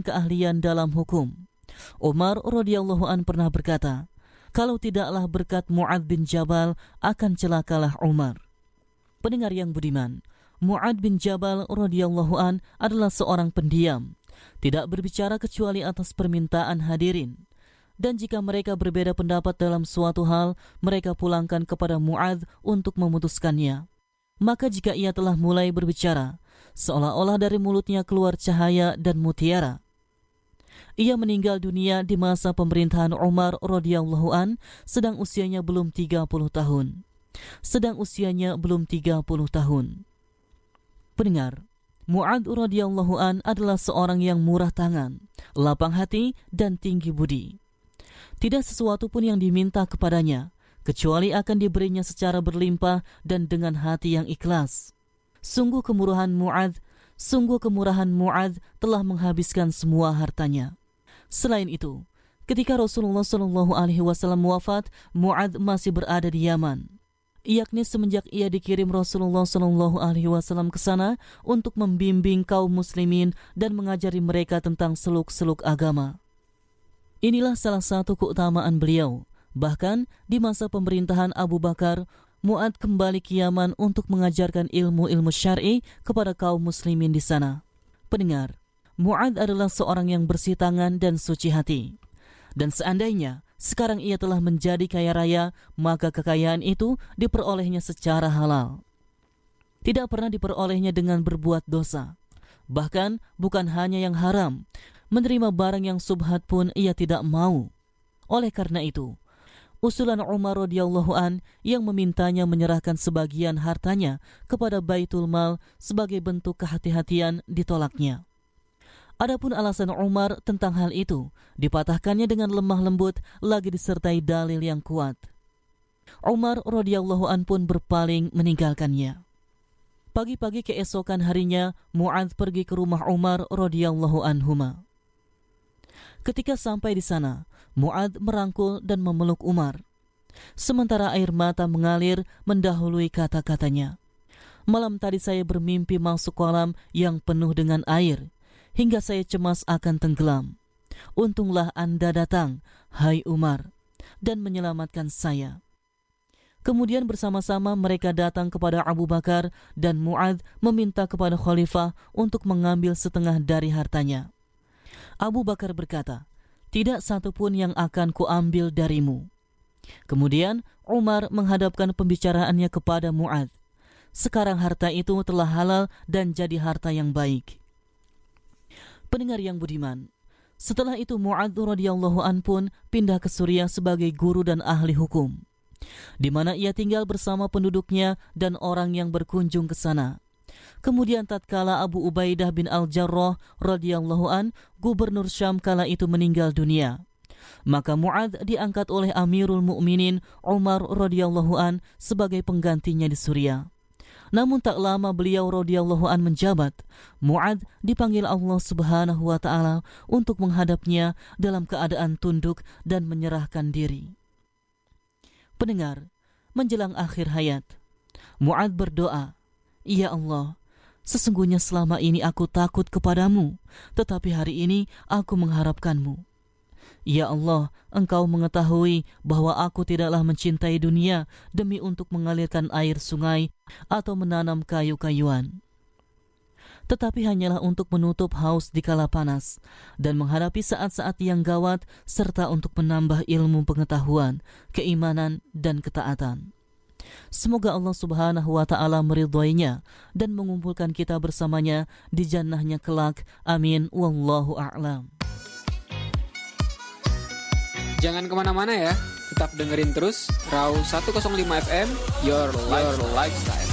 keahlian dalam hukum. Umar radhiyallahu an pernah berkata, kalau tidaklah berkat Mu'adz bin Jabal, akan celakalah Umar. Pendengar yang budiman, Mu'adz bin Jabal radhiyallahu an adalah seorang pendiam, tidak berbicara kecuali atas permintaan hadirin. Dan jika mereka berbeda pendapat dalam suatu hal, mereka pulangkan kepada Mu'adz untuk memutuskannya. Maka jika ia telah mulai berbicara, seolah-olah dari mulutnya keluar cahaya dan mutiara. Ia meninggal dunia di masa pemerintahan Umar radhiyallahu an, sedang usianya belum 30 tahun. Pendengar, Mu'adz radhiyallahu an adalah seorang yang murah tangan, lapang hati, dan tinggi budi. Tidak sesuatu pun yang diminta kepadanya, kecuali akan diberinya secara berlimpah dan dengan hati yang ikhlas. Sungguh kemurahan Mu'adz telah menghabiskan semua hartanya. Selain itu, ketika Rasulullah SAW wafat, Mu'adz masih berada di Yaman, yakni semenjak ia dikirim Rasulullah SAW ke sana untuk membimbing kaum muslimin dan mengajari mereka tentang seluk-seluk agama. Inilah salah satu keutamaan beliau. Bahkan di masa pemerintahan Abu Bakar, Mu'adz kembali ke Yaman untuk mengajarkan ilmu-ilmu syar'i kepada kaum muslimin di sana. Pendengar, Mu'adz adalah seorang yang bersih tangan dan suci hati. Dan seandainya sekarang ia telah menjadi kaya raya, maka kekayaan itu diperolehnya secara halal. Tidak pernah diperolehnya dengan berbuat dosa. Bahkan bukan hanya yang haram, menerima barang yang subhat pun ia tidak mau. Oleh karena itu, usulan Umar radhiyallahu an yang memintanya menyerahkan sebagian hartanya kepada Baitul Mal sebagai bentuk kehati-hatian ditolaknya. Adapun alasan Umar tentang hal itu dipatahkannya dengan lemah lembut lagi disertai dalil yang kuat. Umar radhiyallahu an pun berpaling meninggalkannya. Pagi-pagi keesokan harinya, Mu'adz pergi ke rumah Umar radhiyallahu anhuma. Ketika sampai di sana, Mu'adz merangkul dan memeluk Umar. Sementara air mata mengalir mendahului kata-katanya. Malam tadi saya bermimpi masuk kolam yang penuh dengan air, hingga saya cemas akan tenggelam. Untunglah Anda datang, hai Umar, dan menyelamatkan saya. Kemudian bersama-sama mereka datang kepada Abu Bakar dan Mu'adz meminta kepada khalifah untuk mengambil setengah dari hartanya. Abu Bakar berkata, tidak satu pun yang akan kuambil darimu. Kemudian Umar menghadapkan pembicaraannya kepada Mu'adz. Sekarang harta itu telah halal dan jadi harta yang baik. Pendengar yang budiman, setelah itu Mu'adz radhiyallahu an pun pindah ke Suriah sebagai guru dan ahli hukum, di mana ia tinggal bersama penduduknya dan orang yang berkunjung ke sana. Kemudian tatkala Abu Ubaidah bin Al-Jarrah radhiyallahu an, gubernur Syam kala itu meninggal dunia, maka Mu'adz diangkat oleh Amirul Mukminin Umar radhiyallahu an sebagai penggantinya di Suriah. Namun tak lama beliau radhiyallahu an menjabat, Mu'adz dipanggil Allah Subhanahu wa taala untuk menghadapnya dalam keadaan tunduk dan menyerahkan diri. Pendengar, menjelang akhir hayat, Mu'adz berdoa, "Ya Allah, sesungguhnya selama ini aku takut kepadamu, tetapi hari ini aku mengharapkanmu. Ya Allah, Engkau mengetahui bahwa aku tidaklah mencintai dunia demi untuk mengalirkan air sungai atau menanam kayu-kayuan, tetapi hanyalah untuk menutup haus di kala panas dan menghadapi saat-saat yang gawat, serta untuk menambah ilmu pengetahuan, keimanan, dan ketaatan. Semoga Allah Subhanahu wa ta'ala meridhoinya dan mengumpulkan kita bersamanya di jannahnya kelak. Amin. Wallahu a'lam. Jangan kemana-mana ya, tetap dengerin terus Raw 105 FM, Your Lifestyle.